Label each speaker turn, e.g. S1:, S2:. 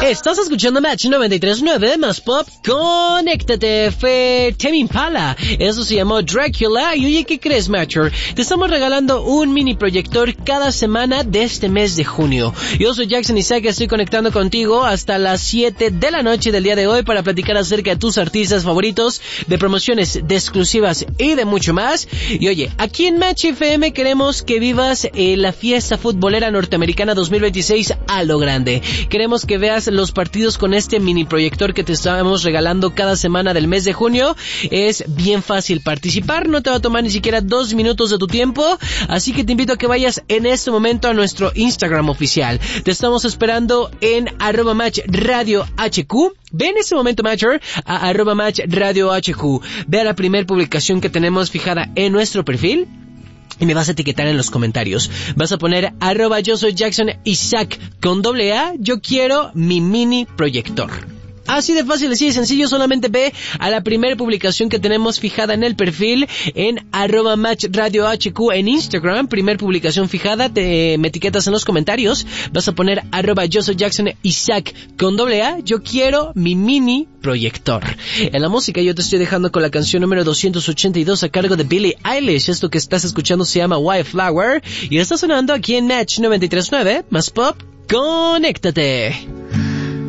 S1: Estás escuchando Match 93.9 más pop. Conéctate, fue Tame Impala. Eso se llamó Dracula. Y oye, ¿qué crees, Matcher? Te estamos regalando un mini proyector cada semana de este mes de junio. Yo soy Jackson Isaac, estoy conectando contigo hasta las 7 de la noche del día de hoy para platicar acerca de tus artistas favoritos, de promociones, de exclusivas y de mucho más. Y oye, aquí en Match FM queremos que vivas la fiesta futbolera norteamericana 2026 a lo grande. Queremos que veas los partidos con este mini proyector que te estamos regalando cada semana del mes de junio. Es bien fácil participar, no te va a tomar ni siquiera 2 minutos de tu tiempo, así que te invito a que vayas en este momento a nuestro Instagram oficial. Te estamos esperando en @matchradiohq. Ve en este momento, Matcher, a @matchradiohq. Ve a la primera publicación que tenemos fijada en nuestro perfil y me vas a etiquetar en los comentarios. Vas a poner @yo soy Jackson Isaac con AA. Yo quiero mi mini proyector. Así de fácil, así de sencillo. Solamente ve a la primera publicación que tenemos fijada en el perfil en @matchradiohq en Instagram. Primer publicación fijada, me etiquetas en los comentarios. Vas a poner @yo soy Jackson Isaac con AA. Yo quiero mi mini proyector. En la música yo te estoy dejando con la canción número 282 a cargo de Billie Eilish. Esto que estás escuchando se llama Wildflower y está sonando aquí en Match 93.9 más pop. Conéctate.